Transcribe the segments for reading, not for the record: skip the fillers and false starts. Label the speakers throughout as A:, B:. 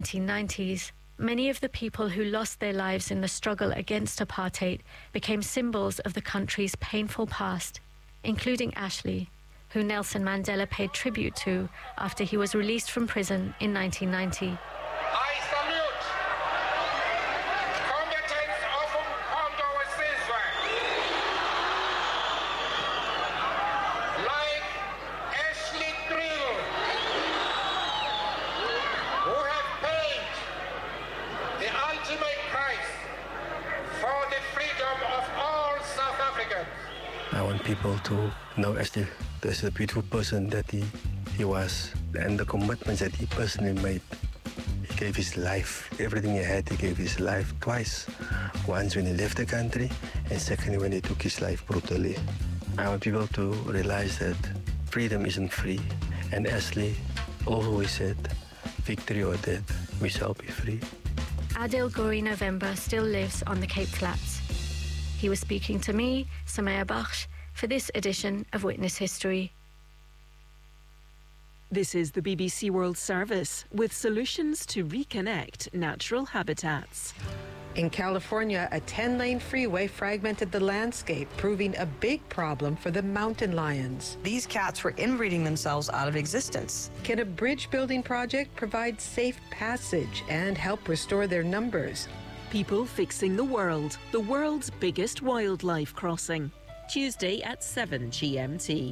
A: 1990s, many of the people who lost their lives in the struggle against apartheid became symbols of the country's painful past, including Ashley, who Nelson Mandela paid tribute to after he was released from prison in 1990.
B: I salute combatants of Umkhonto weSizwe, like Ashley Kriel, who have paid the ultimate price for the freedom of all South Africans.
C: I want people to know Ashley as a beautiful person that he was, and the commitments that he personally made. He gave his life, everything he had, he gave his life twice. Once when he left the country, and secondly when he took his life brutally. I want people to realize that freedom isn't free, and Ashley always said, victory or death, we shall be free.
A: Adil Gori November still lives on the Cape Flats. He was speaking to me, Samaya Bakhsh, for this edition of Witness History.
D: This is the BBC World Service with solutions to reconnect natural habitats.
E: In California, a 10-lane freeway fragmented the landscape, proving a big problem for the mountain lions.
F: These cats were inbreeding themselves out of existence.
E: Can a bridge building project provide safe passage and help restore their numbers?
D: People Fixing the world's biggest wildlife crossing. Tuesday at 7 GMT.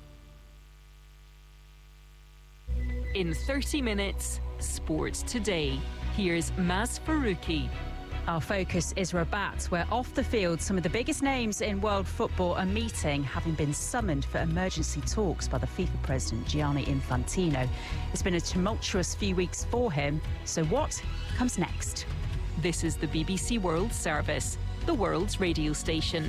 D: In 30 minutes, Sport Today. Here's Maz Faruqi.
G: Our focus is Rabat, where off the field some of the biggest names in world football are meeting, having been summoned for emergency talks by the FIFA president Gianni Infantino. It's been a tumultuous few weeks for him, so what comes next?
D: This is the BBC World Service, the world's radio station.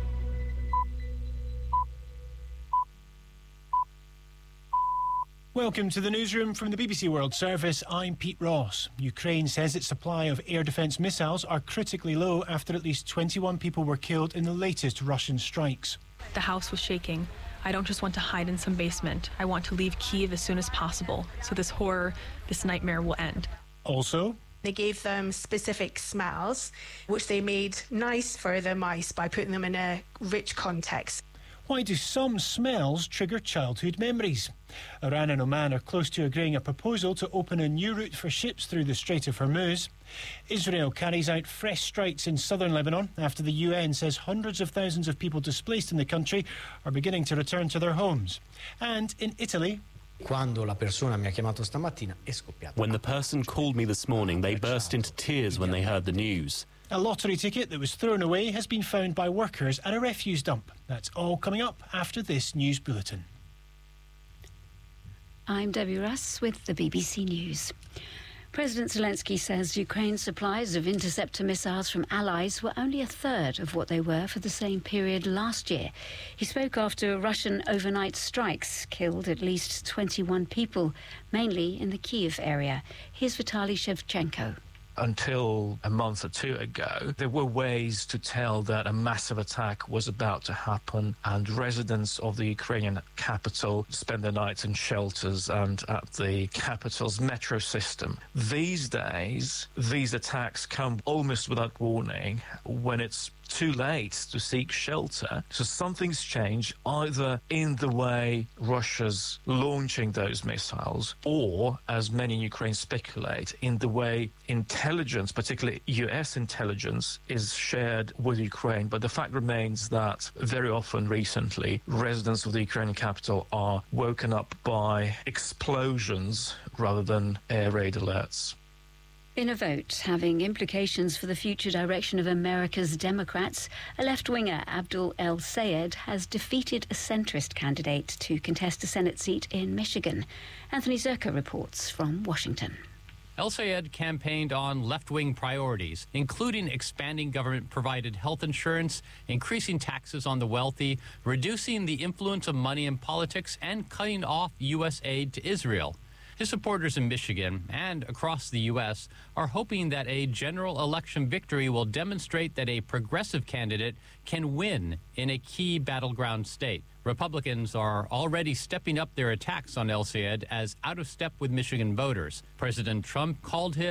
H: Welcome to the newsroom from the BBC World Service. I'm Pete Ross. Ukraine says its supply of air defence missiles are critically low after at least 21 people were killed in the latest Russian strikes.
I: The house was shaking. I don't just want to hide in some basement. I want to leave Kyiv as soon as possible so this horror, this nightmare will end.
H: Also,
J: they gave them specific smells, which they made nice for the mice by putting them in a rich context.
H: Why do some smells trigger childhood memories? Iran and Oman are close to agreeing a proposal to open a new route for ships through the Strait of Hormuz. Israel carries out fresh strikes in southern Lebanon after the UN says hundreds of thousands of people displaced in the country are beginning to return to their homes. And in Italy,
K: when the person called me this morning, they burst into tears when they heard the news.
H: A lottery ticket that was thrown away has been found by workers at a refuse dump. That's all coming up after this news bulletin.
L: I'm Debbie Russ with the BBC News. President Zelensky says Ukraine's supplies of interceptor missiles from allies were only a third of what they were for the same period last year. He spoke after Russian overnight strikes killed at least 21 people, mainly in the Kyiv area. Here's Vitaly Shevchenko.
M: Until a month or two ago, there were ways to tell that a massive attack was about to happen, and residents of the Ukrainian capital spend their nights in shelters and at the capital's metro system. These days, these attacks come almost without warning when it's too late to seek shelter. So something's changed either in the way Russia's launching those missiles, or, as many in Ukraine speculate, in the way intelligence, particularly US intelligence, is shared with Ukraine. But the fact remains that very often recently, residents of the Ukrainian capital are woken up by explosions rather than air raid alerts.
L: In a vote having implications for the future direction of America's Democrats, a left-winger, Abdul El-Sayed, has defeated a centrist candidate to contest a Senate seat in Michigan. Anthony Zerka reports from Washington.
N: El-Sayed campaigned on left-wing priorities, including expanding government-provided health insurance, increasing taxes on the wealthy, reducing the influence of money in politics, and cutting off U.S. aid to Israel. His supporters in Michigan and across the U.S. are hoping that a general election victory will demonstrate that a progressive candidate can win in a key battleground state. Republicans are already stepping up their attacks on El-Sayed as out of step with Michigan voters. President Trump called him